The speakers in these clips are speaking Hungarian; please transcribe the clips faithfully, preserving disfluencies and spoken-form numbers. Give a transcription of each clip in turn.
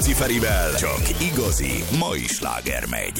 Rádiózi Ferivel csak igazi mai sláger megy.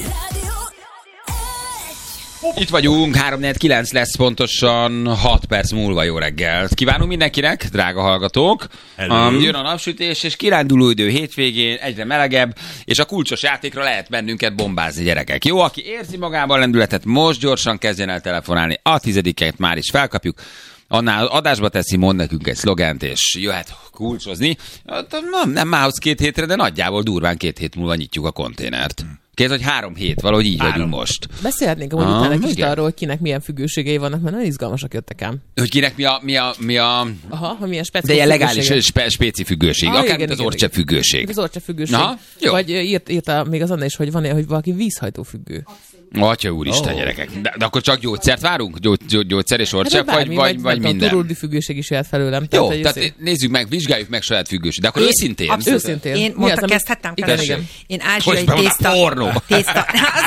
Itt vagyunk, három negyven kilenc lesz pontosan hat perc múlva. Jó reggelt kívánunk mindenkinek, drága hallgatók. Um, jön a napsütés, és kiránduló idő hétvégén, egyre melegebb, és a kulcsos játékra lehet bennünket bombázni, gyerekek. Jó, aki érzi magában lendületet, most gyorsan kezdjen el telefonálni. A tizediket már is felkapjuk. Annál adásba teszi, mond nekünk egy szlogent, és jöhet kulcsozni. Nem, nem mához két hétre, de nagyjából durván két hét múlva nyitjuk a konténert. Kész, hogy három hét, valahogy így három. vagyunk most. Beszélhetnénk amúgy ah, utána egy kicsit arról, hogy kinek milyen függőségei vannak, mert nagyon izgalmasak jöttek ám. Hogy kinek mi a... Mi a, mi a... Aha, hogy milyen specifikus. De ilyen legális spe, spéci függőség, ah, akár igen, mint az igen, orcsepp függőség. Mint az orcsepp függőség. Aha, vagy írt, írta még az Anna is, hogy van, hogy valaki vízhajtó függő. Atya úristen, oh. gyerekek. De, de akkor csak gyógyszert várunk? Gyó, gyó, gyógyszer és orcsepp, hát, vagy, vagy, vagy, vagy minden? A turuldi függőség is jöhet felőlem. Jó, tehát, tehát nézzük meg, vizsgáljuk meg saját függőség. De akkor én, őszintén. Abszolút. Őszintén. Én mondta, kezdhettem? Igen, igen. Én ázsiai tészta. tészta.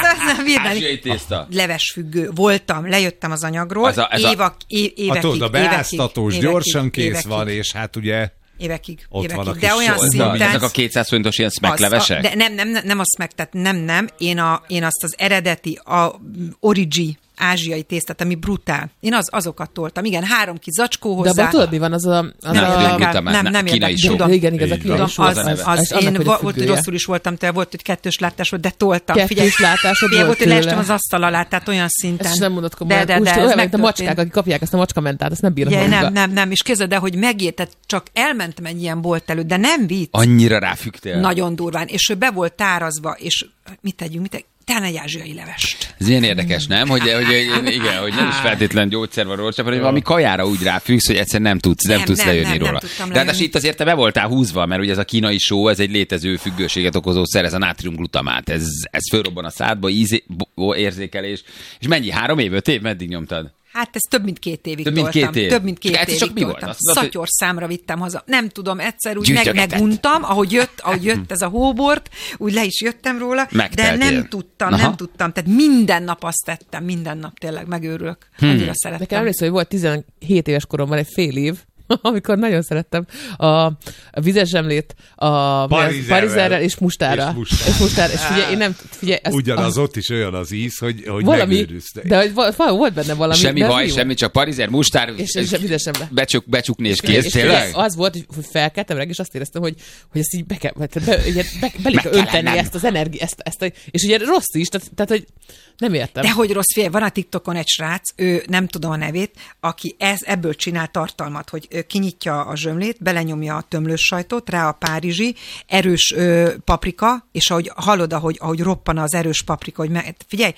Ázsiai tészta. Leves függő. Voltam, lejöttem az anyagról. Az a, ez évak, é, évekig. Tudod, a beáztatós gyorsan kész évekig. van, és hát ugye... Évekig. Ott évekig. van a de olyan szinten... Ezek a kétszáz forintos ilyen smacklevesek? De nem, nem, nem a smack, tehát nem, nem. Én, a, én azt az eredeti, a origi ázsiai tésztát, ami brutál. Én az, azokat toltam. Igen, három kis zacskó hozzá. De abban tudod, mi van az a... Az nem, a... nem, nem, nem kínai só. Igen, igaz, a kínai só. Az, az, az, az én volt, hogy rosszul is voltam, te volt, hogy kettős látás volt, de toltam. Kettős látásod volt. Volt, hogy leestem az asztal alá, tehát olyan szinten. Ezt nem mondod komolyan. De, de, de, olyan, meg a macskák, akik kapják ezt a macskamentát, azt nem bírom ja, nem, nem, nem. És képzeld, de hogy megérted, csak elmentem egy ilyen bolt előtt, de nem vicc. Annyira ráfügtél. Nagyon durván. És ő be volt tárazva, és mit tegyünk, mit tegyünk? Talán egy ázsiai levest. Ez ilyen érdekes, nem? Hogy, hogy, hogy, igen, hogy nem is feltétlen gyógyszer van róla, hanem valami kajára úgy ráfüggsz, hogy egyszer nem tudsz, nem, nem tudsz nem, lejönni nem, róla. Nem de hát itt azért te be voltál húzva, mert ugye ez a kínai só, ez egy létező függőséget okozó szer, ez a nátriumglutamát. Ez, ez fölrobban a szádba, íz, érzékelés. És mennyi? Három év, öt év? Meddig nyomtad? Hát ez több mint két évig több mint toltam. Két év. Több mint két csak évig csak mi toltam. volt? Szatyor számra vittem haza. Nem tudom, egyszer úgy meg, meguntam, ahogy jött, ahogy jött ez a hóbort, úgy le is jöttem róla, megteltél. De nem tudtam, Aha. nem tudtam. Tehát minden nap azt tettem, minden nap tényleg megőrülök. Hmm. Annyira szerettem. Nekem emlékszem, hogy volt tizenhét éves koromban egy fél év, amikor nagyon szerettem a, a vizes zsemlét, a parizerrel és mustára. És mustára. És, mustára. és figyelj, én nem... Figyelj, ez, ugyanaz a, ott is olyan az íz, hogy, hogy valami, megőrűzte. De hogy volt benne valami. Semmi baj, semmi, csak parizer, mustár, és, és, és vizes zsemle. Becsuk, becsukni és kész, és tényleg? Az volt, hogy felkeltem reg, és azt éreztem, hogy, hogy ezt így be kell, be, be, be, be kell önteni ezt az energiát, ezt, ezt, és ugye rossz is, tehát, tehát hogy nem értem. De hogy rossz, figyelj, van a TikTokon egy srác, ő nem tudom a nevét, aki ez, ebből csinál tartalmat, hogy kinyitja a zsömlét, belenyomja a tömlős sajtot, rá a párizsi, erős ö, paprika, és ahogy hallod, ahogy, ahogy roppan az erős paprika, hogy me- figyelj,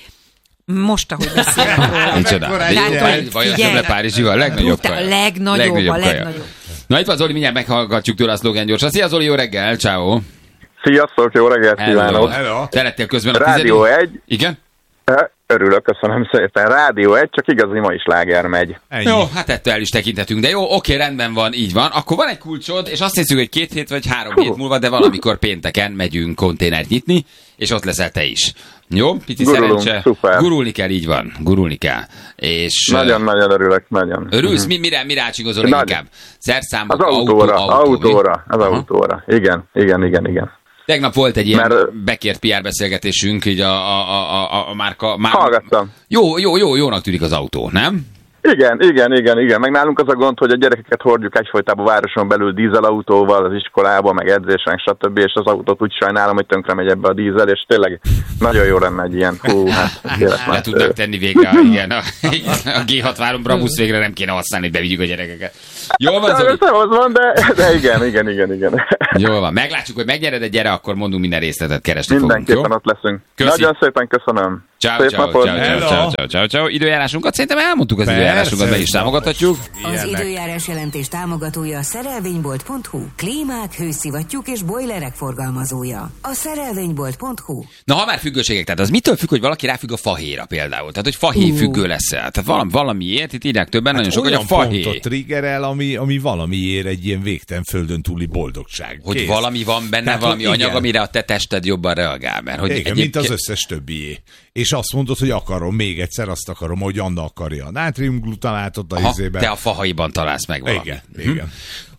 most, ahogy beszélek róla. Micsoda. Vagy a zsömle párizsival, a legnagyobb kaja. A legnagyobb, a legnagyobb. Na itt van Zoli, mindjárt meghallgatjuk tőle a szlogen gyorsan. Szia Zoli, jó reggel, ciao. Sziasztok, jó reggelt kívánok. Szerettél közben a Rádió egy. Igen? Örülök, köszönöm szépen. Rádió egy, csak igazi mai sláger megy. Ennyi. Jó, hát ettől el is tekintetünk, de jó, oké, rendben van, így van. Akkor van egy kulcsod, és azt hiszük, hogy két hét vagy három hét múlva, de valamikor pénteken megyünk konténert nyitni, és ott leszel te is. Jó, pici Gurulunk, szerencse. Szuper. Gurulni kell, így van, gurulni kell. És nagyon-nagyon örülök, nagyon. Örülsz? Mi, mire, mire átsingozol inkább? Szerszámok, az autóra, autó, autó, autóra, az Aha. autóra. Igen, igen, igen, igen. Tegnap volt egy ilyen Mert... bekért pé er beszélgetésünk, így a, a, a, a, a márka... Már... Hallgattam. Jó, jó, jó, jónak tűnik az autó, nem? Igen, igen, igen, igen. Meg nálunk az a gond, hogy a gyerekeket hordjuk egyfolytában városon belül dízelautóval, az iskolába, meg edzésen, stb. És az autót úgy sajnálom, hogy tönkre megy ebbe a dízel, és tényleg nagyon jó lenne egy ilyen. Hú, hát, le tudnak tenni végre, igen, a, a gé hatvanhárom Brabus végre nem kéne használni, hogy bevigyük a gyerekeket. Jól van, Zoli? Nem az van, de, de igen, igen, igen, igen. Jól van, meglátjuk, hogy megnyered, gyere, akkor mondunk minden részletet, keresni Mindenképpen fogunk, ott leszünk. Köszi. Nagyon szépen köszönöm. Ciao, ciao, ciao, ciao, ciao, ciao, ciao, ciao. Időjárásunkat szerintem elmondtuk, az időjárásunkat be is támogathatjuk. Az időjárás jelentés támogatója a szerelvénybolt pont hu. Klímák, hőszivattyúk és bojlerek forgalmazója. A szerelvénybolt pont hu. Na, ha már függőségek, tehát az mitől függ, hogy valaki ráfügg a fahéjra például? Tehát, hogy fahéj uh. függő lesz el. Tehát valami, valamiért, itt írják többen, hát nagyon sok, hogy a fahéj. Pontot triggerel, ami, ami valamiért egy ilyen végtelen földön túli boldogság. Hogy Kész. Valami van benne, tehát, valami anyag, igen. amire a te tested jobban reagál. Mert, hogy igen, mint az összes többié. És azt mondod, hogy akarom még egyszer, azt akarom, hogy Anna akarja a nátriumglutamátot a Aha, izében. te a fahaiban találsz meg valamit. Igen, igen.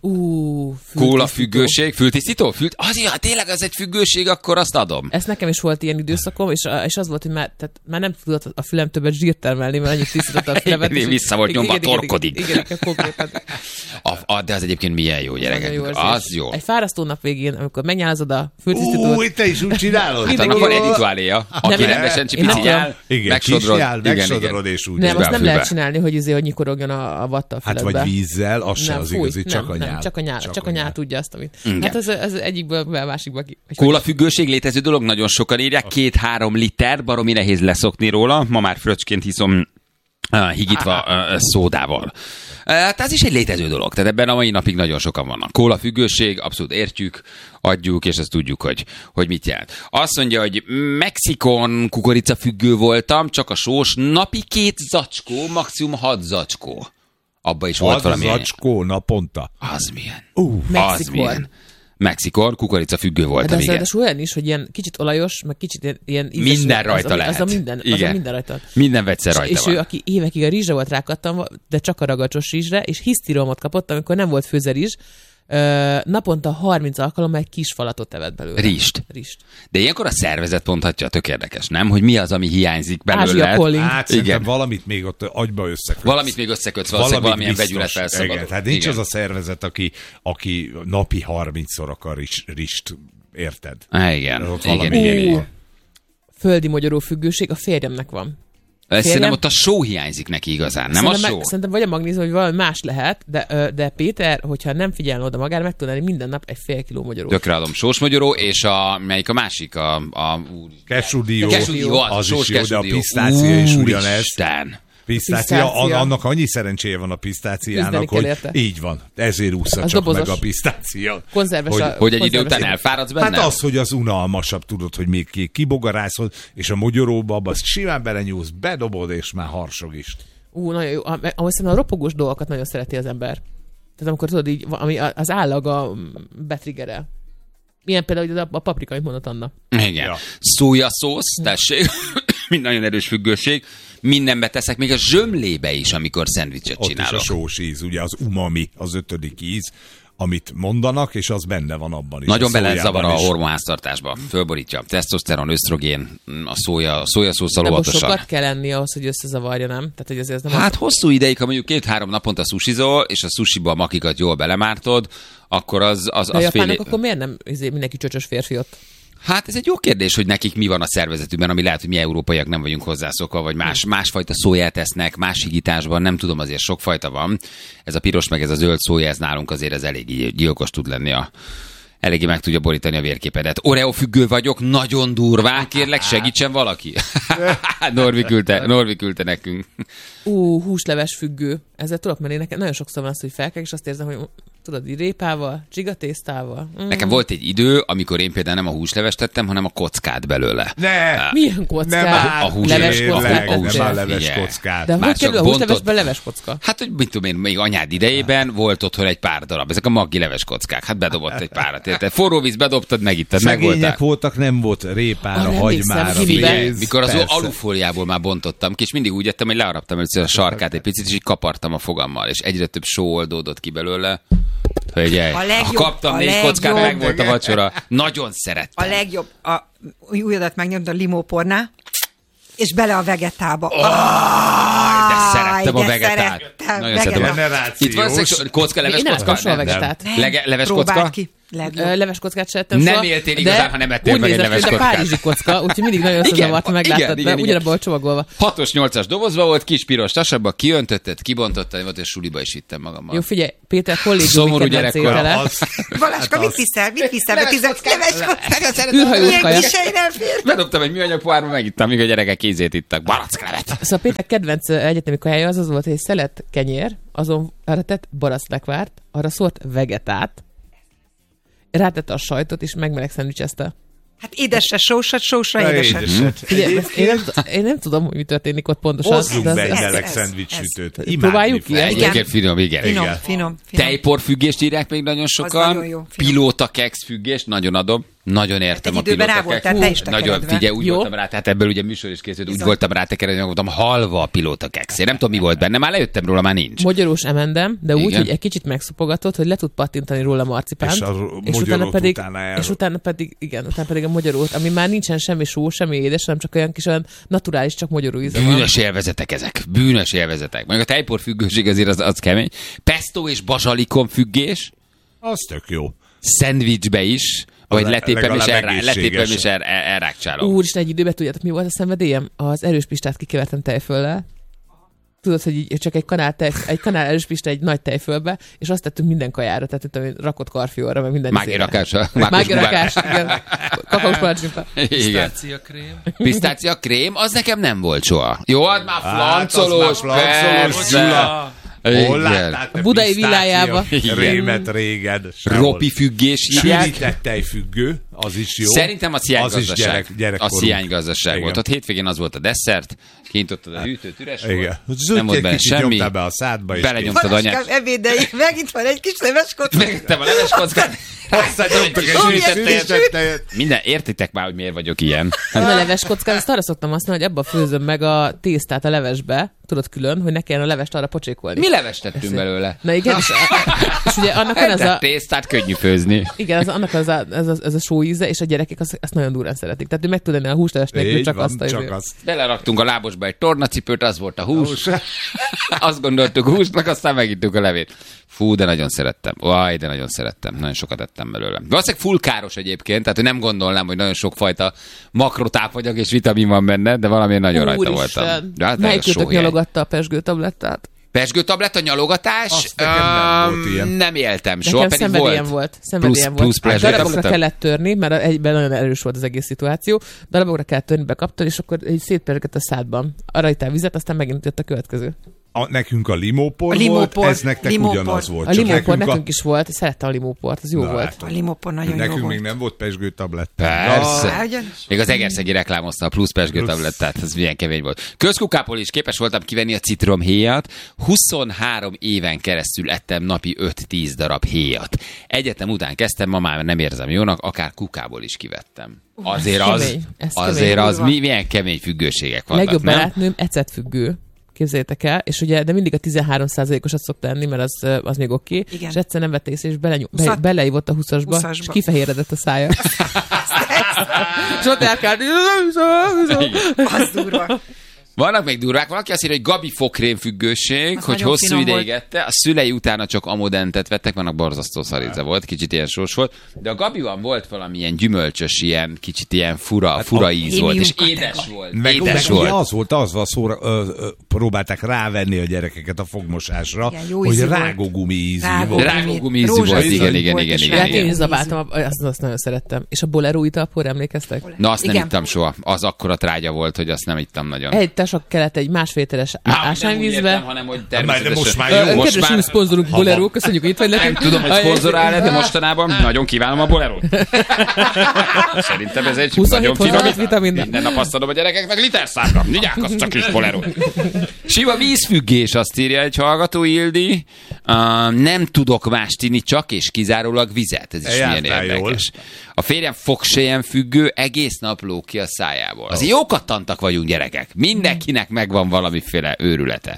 Ú, Kóla függőség, fültisztító? Fült... Az, ja, tényleg az egy függőség, akkor azt adom. Ez nekem is volt ilyen időszakom, és, és az volt, hogy már, tehát már nem tudott a fülem többet zsírt termelni, mert annyit tisztította a fülemet. Igen, vissza volt nyomva, torkodik. Igen, igen, konkrétan. A, de az egyébként milyen jó, gyerekek. Jó az jó. Egy fárasztó nap végén, amikor megnyálazod a fültisztítót. Ú, te is úgy csinálod? Hát annak van egy rituáléja, aki rendesen csipiciál, megsodrod. Megsodrod és úgy. Nem, azt nem lehet csinálni, hogy izé, hogy nyikorogjon a vatta a füledbe. Hát vagy vízzel, az sem az igazi, csak a nyál. Csak a nyál, csak a nyál tudja azt, amit. Hát ez, ez egyikből a másikba ki. Kóla függőség létező dolog, nagyon sokan írják, két-három liter, baromi nehéz leszokni róla, ma már fröccsként hiszom uh, higítva uh, szódával. Hát ez is egy létező dolog, tehát ebben a mai napig nagyon sokan vannak. Kóla függőség, abszolút értjük, adjuk, és ezt tudjuk, hogy, hogy mit jelent. Azt mondja, hogy Mexikon kukorica függő voltam, csak a sós, napi két zacskó, maximum hat zacskó. Abba is volt valami. Hat zacskó naponta? Az milyen? Uh, az milyen? Mexikon, kukorica függő voltam, igen. De az olyan is, hogy ilyen kicsit olajos, meg kicsit ilyen ízes. Minden rajta az, lehet. Az a minden, az a minden rajta. Minden vegyszer rajta és, van. És ő, aki évekig a rizsre volt rákattam, de csak a ragacsos rizsre, és hisztiromot kapott, amikor nem volt főzerizs, Ö, naponta harminc alkalommal egy kis falatot evett belőle. Rist. Rist. De ilyenkor a szervezet mondhatja, tök érdekes, nem? Hogy mi az, ami hiányzik belőle. Hát igen. Valamit még ott agyba összekötsz. Valamit még összekötsz, valószínűleg valamilyen vegyület felszabadul. Igen, tehát nincs igen. az a szervezet, aki, aki napi harmincszor akar ris, rist, érted? Há, igen. igen, igen, igen. Földi magyaró függőség a férjemnek van. Szerintem ott a só hiányzik neki igazán, nem szerintem a só? Meg, szerintem vagy a magnézium, hogy valami más lehet, de, de Péter, hogyha nem figyel oda magára, meg tudni minden nap egy fél kiló magyaró. Tökre adom. Sós magyaró, és a, melyik a másik? A, a Kesudió. Kesudió, az, az sós is jó, kesudió. De a pisztácia is ugyanez. Isten. Pisztácia, annak annyi szerencséje van a pisztáciának, hogy érte. Így van. Ezért ússza az csak dobozos. Meg a pisztácia. Konzerves hogy, a, hogy egy idő után elfáradsz benne? Hát az, hogy az unalmasabb, tudod, hogy még kibogarászod, és a mogyoróba abba simán belenyúlsz, bedobod, és már harsog is. Ú, nagyon jó. Ahogy szerintem a ropogós dolgokat nagyon szereti az ember. Tehát amikor tudod így, ami az állag a betriggerel. Milyen például a paprika, amit mondott Anna. Igen. Ja. Szójaszósz, tessék. Mind nagyon erős függőség. Mindenbe teszek, még a zsömlébe is, amikor szendvicset ott csinálok. Ott is a sós íz, ugye az umami, az ötödik íz, amit mondanak, és az benne van abban is. Nagyon belezavar a hormonháztartásba. Fölborítja. Tesztoszteron, ösztrogén, a szója, a szójaszószal óvatosan. De sokat kell enni ahhoz, hogy összezavarja, nem? Tehát, hogy azért ez nem hát az... hosszú ideig, ha mondjuk két-három naponta sushizol, és a sushiba a makikat jól belemártod, akkor az, az, az fél... japánok akkor miért nem mindenki csöcsös férfi ott? Hát ez egy jó kérdés, hogy nekik mi van a szervezetükben, ami lehet, hogy mi európaiak nem vagyunk hozzászokva, vagy más, másfajta szóját esznek, más higításban, nem tudom, azért sokfajta van. Ez a piros meg ez a zöld szója, ez nálunk azért ez elég gyilkos tud lenni a... Eléggé meg tudja borítani a vérképedet. Oreo függő vagyok, nagyon durván, kérlek, segítsen valaki. Norvi küldte, Norvi küldte nekünk. Ú, húsleves függő. Ezzel tudok menni, nekem nagyon sokszor van az, hogy felkel, és azt érzem, hogy tudod, így répával, csigatésztával. Mm. Nekem volt egy idő, amikor én például nem a húslevest tettem, hanem a kockát belőle. Ne! Milyen kockát? Nem a hús, leves kockát. A hús, nem a leves kockát. De hogy kerül a húslevesbe leves kocka? Hát, hogy mit tudom én, még anyád idejében volt otthon egy pár darab. Ezek a maggi leves kockák. Hát bedobott egy párat. Érted? Forró víz bedobtad, megittad, megvoltál. Szegények voltak, nem volt répára, ah, hagymára, víz. Mikor az persze. Alufóliából már bontottam ki, és mindig úgy ettem, hogy learaptam először a sarkát egy picit, és így kapartam a fogammal, és egyre több só oldódott ki belőle. Hölgyej, a legjobb, kaptam a négy legjobb, kockát, meg volt a vacsora. Nagyon szerettem. A legjobb, a ujjadat megnyomd a limóporná, és bele a vegetába. Oh, ah, de szerettem a vegetát. Szerettem, nagyon szerettem. Itt van szexu- kocka, leves én kocka? Nem, a vegetát. Nem. Lege, leves Próbáld kocka? Ki. Legjobb. Leves kockát se ettem Nem soha, éltél igazán, ha nem ettél meg egy leves kockát. a párizsi kocka, úgyhogy mindig nagyon összezavart, ha megláttad, mert ugyanabban volt csomagolva. hatos-nyolcas dobozba volt, kis piros tasabba, kiöntötted, kibontottad, volt, és suliba is vittem magammal. Jó, figyelj, Péter kollégiumi kedvenc étele. Balázska, mit viszel? Mit viszel? Leves kockát. Űrhajós kaja. Bedobtam egy műanyag pohárba, megittam, míg a gyerekek ízét ittak. Baracklevet. Szóval Péter kedvenc egyetemi kajája az az volt, hogy egy szelet kenyér, azon arra tett baracklevárt, arra szólt vegetát, rátette a sajtot, és megmeleg szendvicsezte. Hát édesre, sósat, sósra, édeset. Figyelj, én, nem, én nem tudom, hogy mi történik ott pontosan. Hozzunk be egy meleg szendvicssütőt. Próbáljuk ki? Egyébként finom, igen. Finom, finom, finom. Tejpor függést írják még nagyon sokan. Pilóta keksz függést, nagyon adom. Nagyon értem egy a időben rá voltál, te is Nagyon, figyelj, úgy Jó. voltam rá, tehát ebből ugye műsor is készült, úgy voltam rá tekerni, hogy voltam halva a pilóta kekszé. Nem tudom, mi volt benne, már lejöttem róla, már nincs. Magyarós emendem, de úgy, Igen. hogy egy kicsit megszopogatott, hogy le tud pattintani róla marcipánt. És a és utána magyarót pedig, utána el- és utána pedig, igen, utána pedig a magyarót, ami már nincsen semmi só, semmi édes, hanem csak olyan kis olyan naturális, csak magyaró íze van. Bűnös élvezetek ezek. Bűnös élvezetek. Mondjuk a tejpor függőség azért az, az kemény. Pesto és bazsalikon függés. Az tök jó. Szendvicsbe is. Vagy le- letépem és, legalább elrá, letépem és egészséges. el, el, elrákcsálom. Úristen, egy időben tudjátok, mi volt a szenvedélyem? Az erős pistát kikevertem tejföllel. Tudod, hogy így csak egy kanál, tej, egy kanál erős pista egy nagy tejfölbe, és azt tettünk minden kajára, tehát tudom, én, rakott karfiolra, meg minden Mági izére. rakásra. Mági rakás, igen. Kakaós palacsinta. Igen. Pisztácia krém. Pisztácia krém, az nekem nem volt soha. Jó, az már Hát, flancolós, az már flancolós, persze. Gyula. Hol Igen. látták te A budai pisztácia villájába. Rémet régen. Sehol. Ropi függés hívják. Sűrített tejfüggő, az is jó. Szerintem a Az is sziánygazdaság. gyerek, A gyerekkorunk. sziánygazdaság Igen. volt. Ott hétvégén az volt a desszert, kint ott a hűtőt üres Igen. volt. Zöld Nem volt benne kicsit semmi. nyomtál be a szádba, és Belenyomtad Valaskám anyát. ebédei, megint van egy kis leves kocka. Megtettem a leves kockát. aztán nyomtak egy Sűrített sűrített tejet. Minden, értitek már, hogy miért vagyok ilyen. Én a leves kockát, azt arra szoktam használni, hogy abba főzöm meg a tésztát a levesbe, tudod külön, hogy ne kelljen a levest arra pocsékolni. Mi levest tettünk belőle? Na igen, és, és ugye annak van ez De a... tésztát könnyű főzni. Igen, az, annak az a, ez, a, ez a só íze, és a gyerekek azt, azt nagyon durán szeretik. Tehát ő meg tud enni a húsleves nélkül, Így csak van, azt a csak izé. azt. Beleraktunk a lábosba egy tornacipőt, az volt a hús. Azt gondoltuk húsnak, aztán megittük a levét. Fú, de nagyon szerettem. Vaj, de nagyon szerettem. Nagyon sokat ettem belőle. Valószínűleg full káros egyébként, tehát hogy nem gondolnám, hogy nagyon sokfajta makrotápanyag és vitamin van benne, de valamiért nagyon rajta Úristen. voltam. De hát Melyik ez kötök sóhéj. nyalogatta a pesgő tablettát? Pesgőtabletta, nyalogatás? Azt nekem nem Öm, volt ilyen. Nem éltem soha, Nekem pedig szenvedélyem volt. volt. Szenvedélyem Plusz- volt. plusz Hát darabokra pesgőtabletta? kellett törni, mert egyben nagyon erős volt az egész szituáció. Darabokra kellett törni, bekaptad, és akkor így szétpergett a szádban. Arra ittál vizet, aztán megint jött a következő. A, nekünk a limópor A limópor, volt, ez nektek limópor. ugyanaz volt. A csak limópor nekünk, a... is volt, szerettem a limóport, az jó Na, volt. hát, A limópor nagyon jó nekünk volt. még nem volt pesgőtabletta. Persze. Á, ugyan- Még az Egerszegi reklámozta a plusz pesgőtablettát, ez milyen kemény volt. Közkukából is képes voltam kivenni a citromhéjat, huszonhárom éven keresztül ettem napi öt-tíz darab héjat. Egyetem után kezdtem, ma már nem érzem jónak, akár kukából is kivettem. Azért ez az, kemény, ez azért kemény. az, mi, milyen kemény függőségek vannak, Legjobb nem? barátnőm ecetfüggő. Képzeljétek el, és ugye, de mindig a tizenhárom százalékosat szokta enni, mert az, az még oké. Okay. Igen. És egyszer nem vette észre, és belenyom, be, Huszat- beleívott a huszasba, huszasba. és kifehéredett a szája. és ott elkárt. Az durva. Vannak még durvák, valaki azt írja, hogy Gabi fokrém függőség, Az hogy nagyon hosszú finom ideig volt. ette, a szülei utána csak amodentet vettek, vannak borzasztó szaríze volt, kicsit ilyen sós volt, de a Gabiban volt valamilyen gyümölcsös, ilyen, kicsit ilyen fura, fura a- íz volt, és Prémium édes kategória. volt, Meg, édes meg ugye volt. az volt, az van szóra, ö, ö, próbálták rávenni a gyerekeket a fogmosásra, Igen, jó hogy ízű volt. rágógumi ízű Rágó- volt. Rágógumi ízű Rózsaszín volt, igen, igen, volt, igen, és igen, Hát én igen. is zabáltam, azt, azt nagyon szerettem. És a bolero italpor, emlékeztek? Na, azt nem Igen. ittam soha. Az akkora trágya volt, hogy azt nem ittam nagyon. Egy tesok kellett egy másfél teres Már nem úgy ásványvízbe. értem, hanem hogy de most természetesen. már jó. Ö, Most Kedves már- új szponzorunk Bolero, köszönjük, hogy itt vagy Nem nekünk. tudom, hogy szponzorál de mostanában nagyon kívánom a bolerót. Szerintem ez egy huszonhét nagyon finom. hozzáadott vitamin. Minden nap azt adom a gyerekeknek literszámra. Vigyák, az csak kis boleró. Sima vízfüggés, azt írja egy hallgató, Ildi. Uh, nem tudok mást inni, csak és kizárólag vizet. Ez is milyen Jártál érdekes. A férjem fogsejen függő, egész nap lóg ki a szájából. Az jókat tantak vagyunk, gyerekek. Mindenkinek megvan valamiféle őrülete.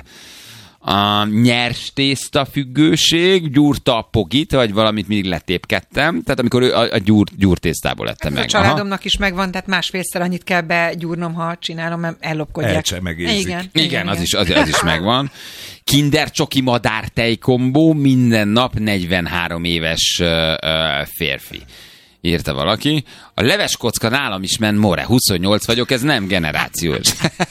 A nyers tészta függőség, gyúrta a pogit, vagy valamit mindig letépkedtem. Tehát amikor ő a, a gyúr, gyúrtésztából ettem Ez meg. a családomnak is megvan, tehát másfélszer annyit kell begyúrnom, ha csinálom, mert ellopkodják. Elcsemegézik. Igen, Igen, az is, az, az is megvan. Kinder csoki madár tejkombó, minden nap negyvenhárom éves ö, ö, férfi. Írta valaki. A leves kocka nálam is ment more. huszonnyolc vagyok, ez nem generációs.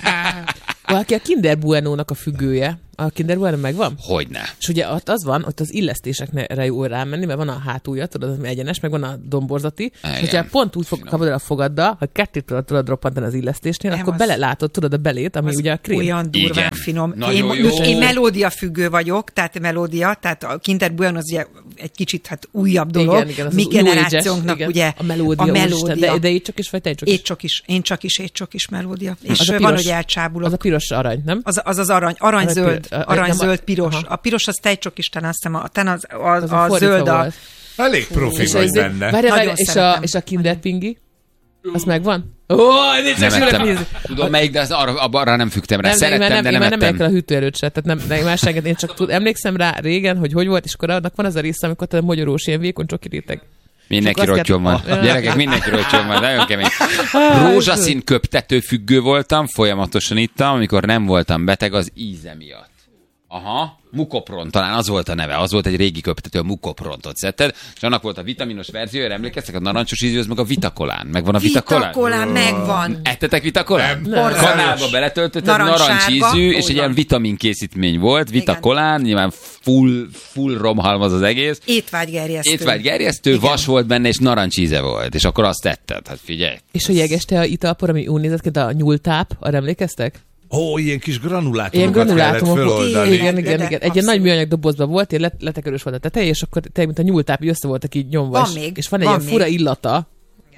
Valaki a Kinder Bueno-nak a függője. A Kinder Bueno megvan? Hogyne. És ugye ott az van, ott az illesztésekre jó rámenni, mert van a hátulja, tudod, az egyenes, meg van a domborzati. Igen. És hogyha pont úgy fog, Finom. kapod el a fogaddal, ha kettőt tudod, tudod roppantani az illesztésnél, Nem, akkor az- belelátod, tudod, a belét, ami Az ugye a krém. Olyan durván Igen. finom. Nagyon Én, jó. most én melódia függő vagyok, tehát melódia, tehát a Kinder Bueno az ugye egy kicsit hát újabb dolog. Igen, igen, az Mi az new generációnknak age-es, ugye igen. A melódia, a úristen, melódia. de, de így csak is, vagy te csak is. Étcsok is, én csak is, étcsok is melódia. És Az a van, piros- hogy elcsábulok. Az a piros arany, nem? Az, az az arany, arany-zöld, Arany- a- arany-zöld, nem a- piros. aha. A piros az tejcsok is, talán azt hiszem, a, talán az, az, Az a, a fordítva zöld a... volt. Elég profi vagy benne. Várj, várj, és, a, és a Kinder Pingi? Az megvan? Ó, nem ettem. Tudom melyik, de az arra, arra nem fügtem rá. Nem, Szerettem, nem, de nem, nem nem ettem. nem a hűtőerőt se, tehát nem, nem más senget, én csak tud, emlékszem rá régen, hogy hogy volt, és akkor annak van az a része, amikor a magyarós ilyen vékony csoki réteg. Mindenki rottyon van. Gyerekek, mindenki rottyon van, nagyon kemény. Rózsaszín köptető függő voltam, folyamatosan ittam, amikor nem voltam beteg az íze miatt. Aha, Mukopron, talán az volt a neve, az volt egy régi köptető, a Mukoprontot szedted, és annak volt a vitaminos verziója, emlékeztek, a narancsos ízű, az meg a Vitakolán. Megvan a Vitakolán? Vitakolán megvan. Ettetek Vitakolán? Nem. Kanálba beletöltötted, narancsízű, és egy ilyen vitaminkészítmény volt, Vitakolán, nyilván full, full romhalmaz az egész. Étvágygerjesztő. Étvágygerjesztő, Igen. vas volt benne, és narancsíze volt, és akkor azt tetted, hát figyelj. És a jegeste a italpor, ami úgy nézett ki, a nyúltáp, arra emlékeztek? Ó, ilyen kis Ilyen granulátumokat kellett granulátumok. föloldani. Igen, igen, De, igen. de, Egy ilyen nagy abszolút. műanyag dobozban volt, ilyen let- letekerős volt a teteje, és akkor tényleg, mint a nyúltáp, így össze voltak így nyomva. Van és, még, és van egy van ilyen fura még. illata.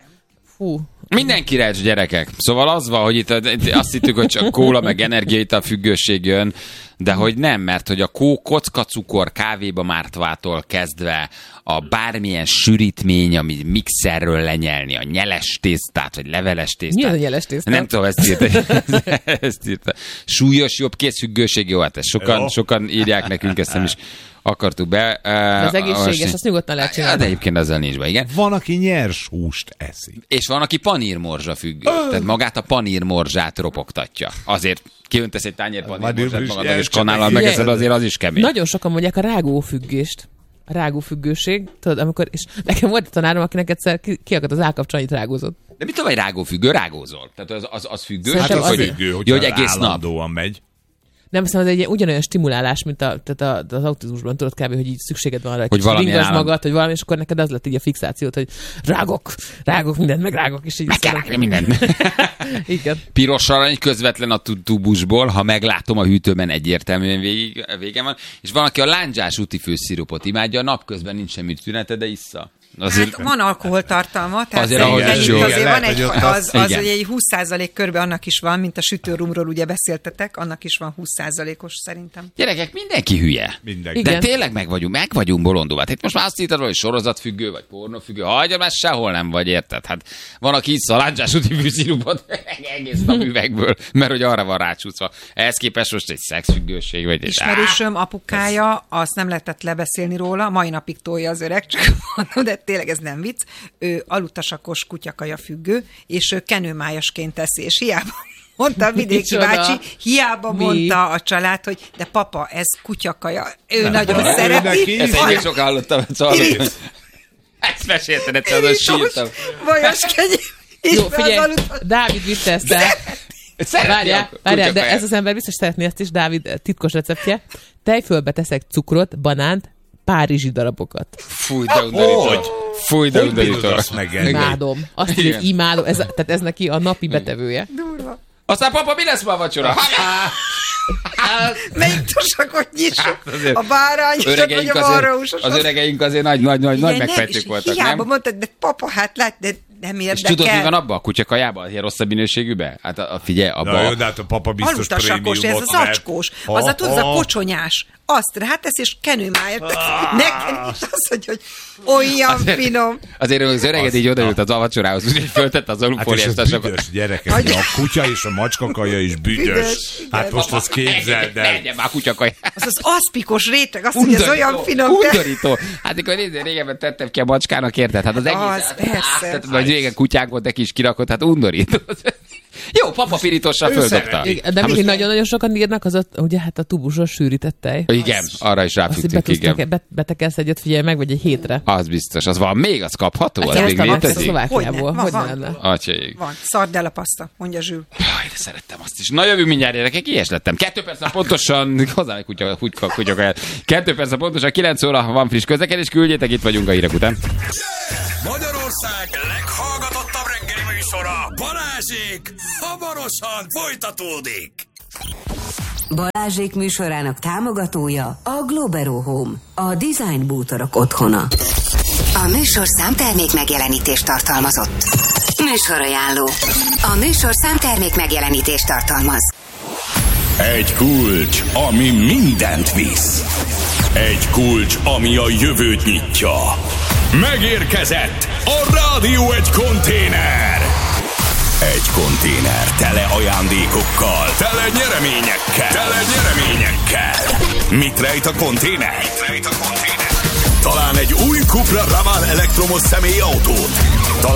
Fú. Mindenki recs, gyerekek. Szóval az van, hogy itt azt hittük, hogy csak kóla meg energiaital függőség jön, de hogy nem, mert hogy a kó, kocka cukor kávéba mártvától kezdve a bármilyen sűrítmény, ami mixerről lenyelni, a nyeles tésztát, vagy leveles tésztát. Mi az a nyeles tésztát? Nem tudom, ezt írta. ezt írta. Súlyos jobb készfüggőség, jó, hát ezt sokan, Jó. sokan írják nekünk, ezt nem is akartuk be. De az egészséges, azt nyugodtan lehet Ja, csinálni. de egyébként ezzel nincs be, igen. Van, aki nyers húst eszik. És van, aki panírmorzsa függő. Tehát magát a panírmorzsát ropogtatja. Azért kiöntesz egy tányér panírmorzsát Majd magadnak, és is kanállal csak megeszed, egy- azért az is kemény. Nagyon sokan mondják a rágófüggést. A rágófüggőség, tudod, amikor, és nekem volt egy tanárom, akinek egyszer ki- kiakadt az állkapcsolat, rágózott. De mit tudom, hogy rágófüggő? Rágózol. Tehát az, az, az függő. Hát Szerintem az az- függő, hogy, jó, hogy egész nap. állandóan megy. Nem hiszem, ez egy ilyen ugyanolyan stimulálás, mint a, tehát a, az autizmusban, tudod kb., hogy így szükséged van arra, hogy valamilyen ringasd állam- magad, hogy valami, és akkor neked az lett így a fixációt, hogy rágok, rágok mindent, meg rágok, és így Meg kell rágni mindent. Igen. Piros arany közvetlen a tu- tubusból, ha meglátom a hűtőben, egyértelműen végig, vége van. És van, aki a lándzsás útifőszirupot imádja, a napközben nincs semmi tünete, de issza. Azért... Hát van alkoholtartalma, tehát Azért ahhoz szerintem is itt jó. azért Igen, van lehet, egy, hogy ott az, azt- az igen. ugye egy húsz százalék körbe annak is van, mint a sütőrumról ugye beszéltetek, annak is van húsz százalékos szerintem. Gyerekek, mindenki hülye. Mindenki. Igen. De tényleg meg vagyunk, meg vagyunk bolondulva. Hát itt most már azt írtad, hogy sorozatfüggő, vagy pornófüggő. Hagyja, már sehol nem vagy, érted? Hát van, aki iszza a lándzsás úti fűszirupot egész nap üvegből, mert hogy arra van rácsúszva. Ehhez képest most egy szexfüggőség, vagy egy... Ismerősöm apukája, azt nem lehetett lebeszélni róla, mai napig tolja az öreg, csak mondom, de tényleg ez nem vicc. Ő alutasakos kutyakaja függő, és ő kenőmájasként teszi, és hiába mondta a vidéki Micsoda? bácsi, hiába Mi? mondta a család, hogy de papa, ez kutyakaja. Ő nem nagyon baj, szereti. neki Ezt én is sok hallottam, szóval ezt mesélted egyszer, azon sírtam. Vajas kenyér. Jó, figyelj, Dávid vitte ezt el. Szereti Várjál, a várjál, de kutyakaját. ez az ember biztos szeretné ezt is, Dávid titkos receptje. Tejfölbe teszek cukrot, banánt, párizsi darabokat. Fúj, de undorító. Fúj, de Hogy bírod undorító. azt megenni? Imádom. Azt írja, hogy imádom. Ez, tehát ez neki a napi betevője. Durva. Aztán papa, mi lesz ma a vacsora? Melyik tosakot nyissuk? azért A bárányosat vagy Öregeink a azért, marhaúsosat? az öregeink azért nagy, nagy, nagy, nagy Igen, nem, megfejtők és voltak, hiába nem? mondtad, de papa, hát lát, de nem És érdekel. tudod, mi van abban a kutyakajában? Ilyen rosszabb minőségűben? Hát a, a figyelj, abban. Na jó, de hát a papa biztos Alutasakos, ez prémiumot az vett. acskós. Ha, Az a, tudod, a ha. kocsonyás. Azt rátesz, és kenőmáját. Nekem is az, hogy, hogy olyan finom. Azért az öreged így odaült az avacsorához, úgyhogy föltette az Hát és alufóliát. ez büdös, gyerekek. Hogy- A kutya és a macska kaja is büdös. Büdös, Hát igen. most azt képzeld el. Legyen már kutyakaj. Az az aszpikos réteg, azt mondja, ez olyan finom. de- Undorító. Hát mikor nézd, régebben tettem ki a macskának, érted? Hát az egész... Az, persze. Tehát, vagy régen kutyák volt, de ki is kirakott, hát undorító. Jó, papa pirítossal Ő földobta. szereti. Igen, de még nagyon-nagyon sokan írnak, az ott, ugye hát a tubusos sűrített tej. Igen, arra is Azt, hogy ráfüggtünk, igen. betűztek- bet- betekelsz egyet, figyelj meg, vagy egy hétre. Az biztos, az van még, az kapható, az Ezt még a létezik. Szlovákiából, Hogyne, hogy van, ne van. lenne? Atyaik. Van, szard el a paszta, mondja Zsül. Jaj, de szerettem azt is. Na jövünk mindjárt, gyerekek, ilyes lettem. Kettő perc pontosan, hozzá egy kutya, kutya, kutya, Kettő perc pontosan, kilenc óra van friss közlekedés, küldjétek, itt vagyunk a hírek után. Magyarország leghallgatottabb reggeli műsora, Balázsék, hamarosan folytatódik. Balázsék műsorának támogatója a Globero Home, a design bútorok otthona. A műsorszám termék megjelenítést tartalmazott. Műsorajánló. A műsorszám termék megjelenítést tartalmaz. Egy kulcs, ami mindent visz. Egy kulcs, ami a jövőt nyitja. Megérkezett a Rádió egy konténer. Egy konténer tele ajándékokkal, tele nyereményekkel, tele nyereményekkel. Mit rejt a konténer? Mit rejt a konténer? Talán egy új Cupra Raval elektromos személyautót? Talán